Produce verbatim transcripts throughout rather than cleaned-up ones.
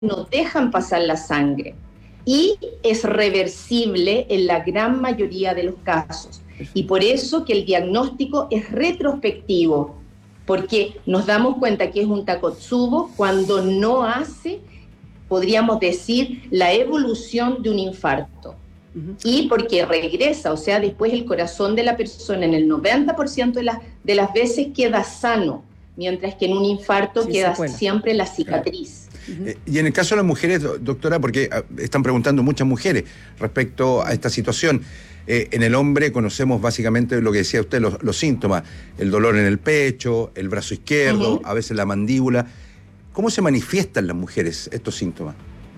no dejan pasar la sangre y es reversible en la gran mayoría de los casos. Y por eso que el diagnóstico es retrospectivo, porque nos damos cuenta que es un Takotsubo cuando no hace, podríamos decir, la evolución de un infarto. Uh-huh. Y porque regresa, o sea, después el corazón de la persona en el noventa por ciento de, la, de las veces queda sano, mientras que en un infarto sí, queda siempre la cicatriz. Uh-huh. Eh, y en el caso de las mujeres, doctora, porque están preguntando muchas mujeres respecto a esta situación, eh, en el hombre conocemos básicamente lo que decía usted, los, los síntomas, el dolor en el pecho, el brazo izquierdo, uh-huh. a veces la mandíbula. ¿Cómo se manifiestan las mujeres estos síntomas?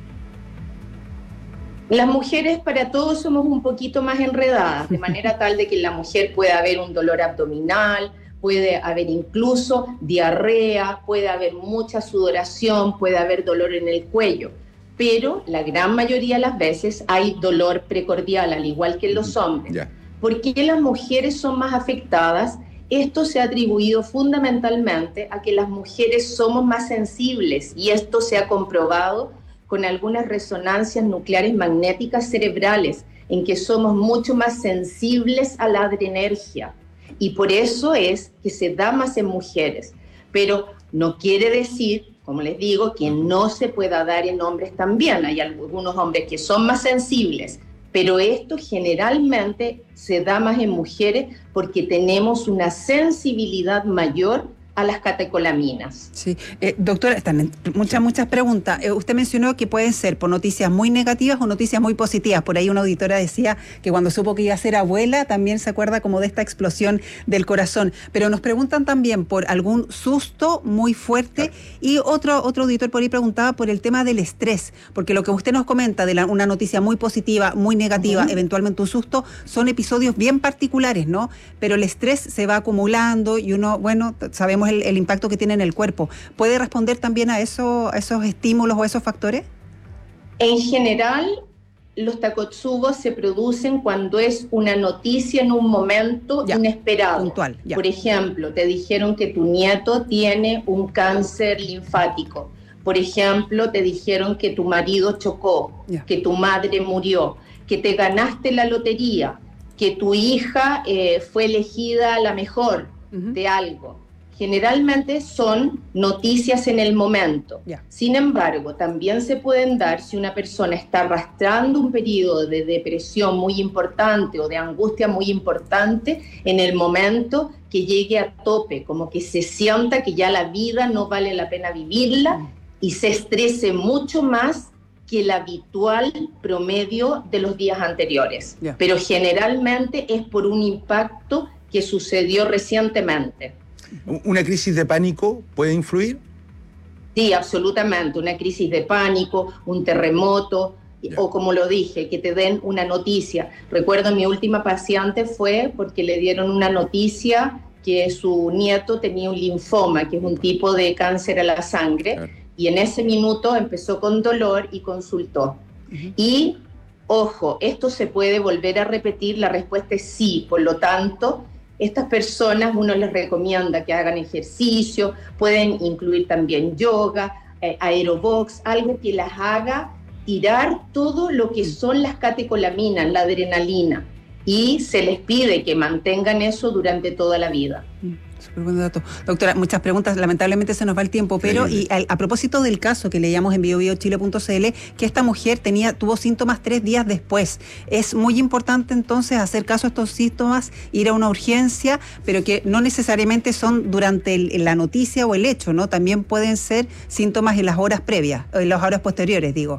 Las mujeres para todos somos un poquito más enredadas, de manera tal de que en la mujer puede haber un dolor abdominal, puede haber incluso diarrea, puede haber mucha sudoración, puede haber dolor en el cuello, pero la gran mayoría de las veces hay dolor precordial, al igual que en los hombres. Yeah. ¿Por qué las mujeres son más afectadas? Esto se ha atribuido fundamentalmente a que las mujeres somos más sensibles y esto se ha comprobado con algunas resonancias nucleares magnéticas cerebrales, en que somos mucho más sensibles a la adrenergia. Y por eso es que se da más en mujeres. Pero no quiere decir, como les digo, que no se pueda dar en hombres también. Hay algunos hombres que son más sensibles, pero esto generalmente se da más en mujeres porque tenemos una sensibilidad mayor a las catecolaminas. Sí, eh, doctora, están muchas, muchas preguntas. Eh, usted mencionó que pueden ser por noticias muy negativas o noticias muy positivas. Por ahí una auditora decía que cuando supo que iba a ser abuela, también se acuerda como de esta explosión del corazón. Pero nos preguntan también por algún susto muy fuerte. Claro. Y otro, otro auditor por ahí preguntaba por el tema del estrés, porque lo que usted nos comenta de la, una noticia muy positiva, muy negativa, uh-huh. eventualmente un susto, son episodios bien particulares, ¿no? Pero el estrés se va acumulando y uno, bueno, sabemos El, el impacto que tiene en el cuerpo. ¿Puede responder también a, eso, a esos estímulos o a esos factores? En general, los Takotsubos se producen cuando es una noticia en un momento ya, inesperado. Puntual, ya. Por ejemplo, te dijeron que tu nieto tiene un cáncer linfático. Por ejemplo, te dijeron que tu marido chocó, ya. que tu madre murió, que te ganaste la lotería, que tu hija eh, fue elegida la mejor uh-huh. de algo. Generalmente son noticias en el momento. Yeah. Sin embargo, también se pueden dar si una persona está arrastrando un periodo de depresión muy importante o de angustia muy importante en el momento que llegue a tope, como que se sienta que ya la vida no vale la pena vivirla mm. y se estrese mucho más que el habitual promedio de los días anteriores. Yeah. Pero generalmente es por un impacto que sucedió recientemente. ¿Una crisis de pánico puede influir? Sí, absolutamente. Una crisis de pánico, un terremoto, yeah. o como lo dije, que te den una noticia. Recuerdo mi última paciente fue porque le dieron una noticia que su nieto tenía un linfoma, que es un tipo de cáncer a la sangre, claro. y en ese minuto empezó con dolor y consultó. Uh-huh. Y, ojo, ¿esto se puede volver a repetir? La respuesta es sí, por lo tanto... Estas personas uno les recomienda que hagan ejercicio, pueden incluir también yoga, eh, aerobox, algo que las haga tirar todo lo que son las catecolaminas, la adrenalina, y se les pide que mantengan eso durante toda la vida. Súper buen dato. Doctora, muchas preguntas, lamentablemente se nos va el tiempo, pero sí. y a, a propósito del caso que leíamos en bio bio chile punto c l, que esta mujer tenía, tuvo síntomas tres días después. Es muy importante entonces hacer caso a estos síntomas, ir a una urgencia, pero que no necesariamente son durante el, la noticia o el hecho, ¿no? También pueden ser síntomas en las horas previas, en las horas posteriores, digo.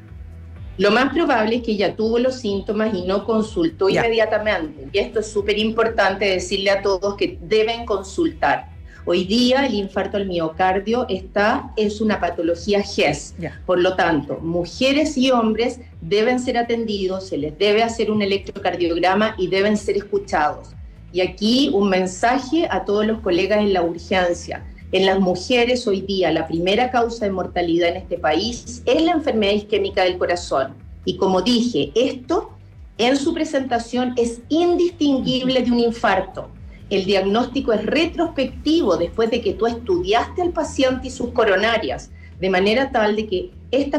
Lo más probable es que ella tuvo los síntomas y no consultó ya. inmediatamente. Y esto es súper importante decirle a todos que deben consultar. Hoy día el infarto al miocardio está, es una patología G E S. Ya. Por lo tanto, mujeres y hombres deben ser atendidos, se les debe hacer un electrocardiograma y deben ser escuchados. Y aquí un mensaje a todos los colegas en la urgencia. En las mujeres hoy día la primera causa de mortalidad en este país es la enfermedad isquémica del corazón. Y como dije, esto en su presentación es indistinguible de un infarto. El diagnóstico es retrospectivo después de que tú estudiaste al paciente y sus coronarias, de manera tal de que esta